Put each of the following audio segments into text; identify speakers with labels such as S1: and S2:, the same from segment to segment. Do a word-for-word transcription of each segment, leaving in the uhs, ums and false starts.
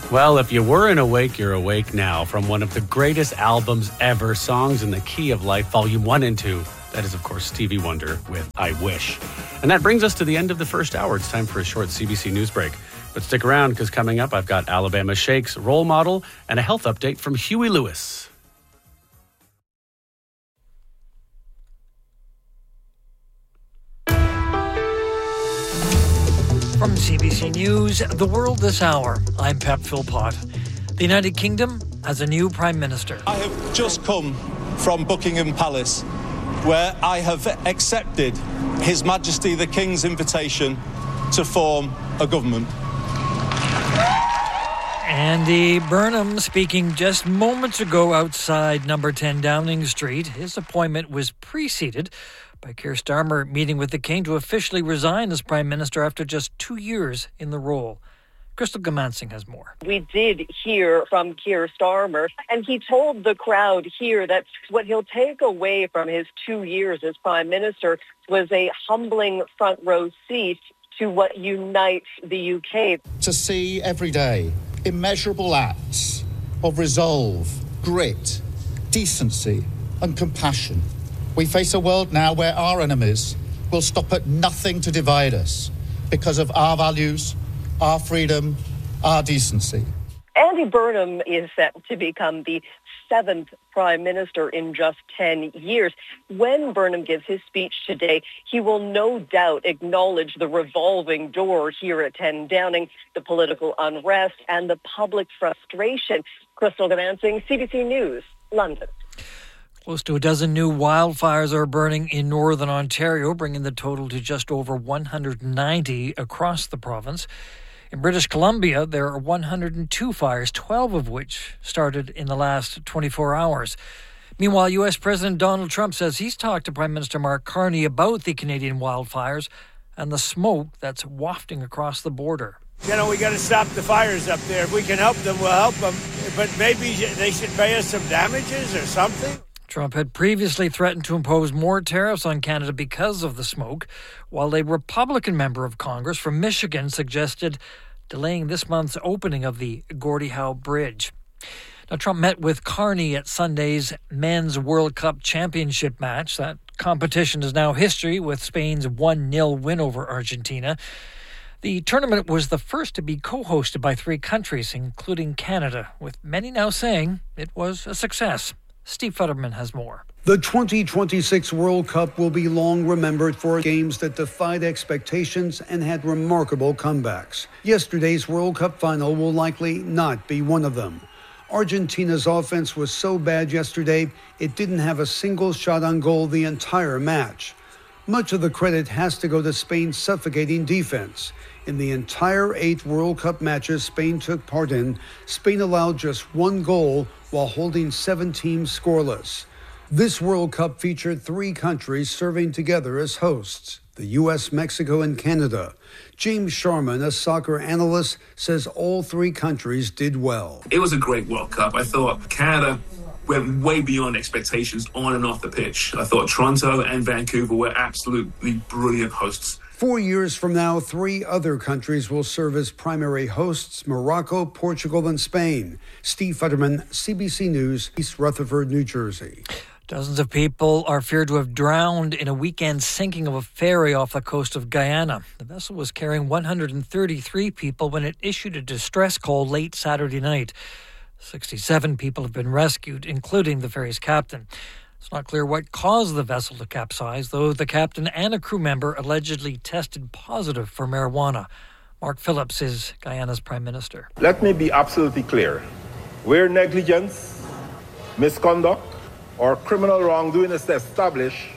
S1: Well, if you weren't awake, you're awake now. From one of the greatest albums ever, Songs in the Key of Life, Volume one and two. That is, of course, Stevie Wonder with I Wish. And that brings us to the end of the first hour. It's time for a short C B C News break. But stick around, because coming up, I've got Alabama Shakes role model and a health update from Huey Lewis.
S2: From C B C News, The World This Hour, I'm Pep Philpott. The United Kingdom has a new Prime Minister.
S3: I have just come from Buckingham Palace, where I have accepted His Majesty the King's invitation to form a government.
S2: Andy Burnham speaking just moments ago outside number ten Downing Street. His appointment was preceded by Keir Starmer meeting with the King to officially resign as Prime Minister after just two years in the role. Crystal Gamansing has more.
S4: We did hear from Keir Starmer, and he told the crowd here that what he'll take away from his two years as Prime Minister was a humbling front row seat to what unites the U K.
S5: To see every day immeasurable acts of resolve, grit, decency and compassion. We face a world now where our enemies will stop at nothing to divide us because of our values, our freedom, our decency.
S4: Andy Burnham is set to become the seventh Prime Minister in just ten years. When Burnham gives his speech today, he will no doubt acknowledge the revolving door here at ten Downing, the political unrest and the public frustration. Crystal Gamansing, C B C News, London.
S2: Close to a dozen new wildfires are burning in northern Ontario, bringing the total to just over one hundred ninety across the province. In British Columbia, there are one hundred two fires, twelve of which started in the last twenty-four hours. Meanwhile, U S President Donald Trump says he's talked to Prime Minister Mark Carney about the Canadian wildfires and the smoke that's wafting across the border.
S6: You know, we got to stop the fires up there. If we can help them, we'll help them. But maybe they should pay us some damages or something.
S2: Trump had previously threatened to impose more tariffs on Canada because of the smoke, while a Republican member of Congress from Michigan suggested delaying this month's opening of the Gordie Howe Bridge. Now, Trump met with Carney at Sunday's Men's World Cup Championship match. That competition is now history with Spain's one nil win over Argentina. The tournament was the first to be co-hosted by three countries, including Canada, with many now saying it was a success. Steve Futterman has more.
S7: The twenty twenty-six World Cup will be long remembered for games that defied expectations and had remarkable comebacks. Yesterday's World Cup final will likely not be one of them. Argentina's offense was so bad yesterday, it didn't have a single shot on goal the entire match. Much of the credit has to go to Spain's suffocating defense. In the entire eight World Cup matches Spain took part in, Spain allowed just one goal while holding seven teams scoreless. This World Cup featured three countries serving together as hosts, the U S, Mexico, and Canada. James Sharman, a soccer analyst, says all three countries did well.
S8: It was a great World Cup. I thought Canada went way beyond expectations on and off the pitch. I thought Toronto and Vancouver were absolutely brilliant hosts.
S7: Four years from now, three other countries will serve as primary hosts: Morocco, Portugal, and Spain. Steve Futterman, C B C News, East Rutherford, New Jersey.
S2: Dozens of people are feared to have drowned in a weekend sinking of a ferry off the coast of Guyana. The vessel was carrying one hundred thirty-three people when it issued a distress call late Saturday night. sixty-seven people have been rescued, including the ferry's captain. It's not clear what caused the vessel to capsize, though the captain and a crew member allegedly tested positive for marijuana. Mark Phillips is Guyana's Prime Minister.
S9: Let me be absolutely clear. Where negligence, misconduct, or criminal wrongdoing is established,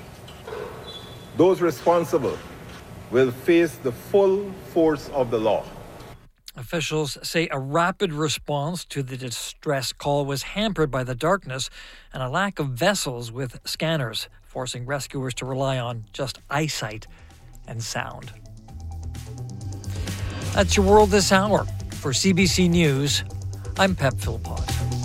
S9: those responsible will face the full force of the law.
S2: Officials say a rapid response to the distress call was hampered by the darkness and a lack of vessels with scanners, forcing rescuers to rely on just eyesight and sound. That's your world this hour. For C B C News, I'm Pep Philpott.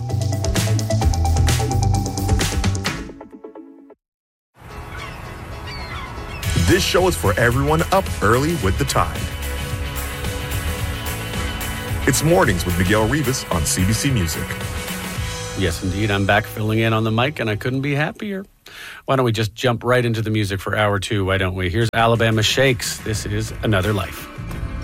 S10: This show is for everyone up early with the tide. It's Mornings with Miguel Rivas on C B C Music.
S1: Yes, indeed. I'm back filling in on the mic, and I couldn't be happier. Why don't we just jump right into the music for hour two? Why don't we? Here's Alabama Shakes. This is Another Life.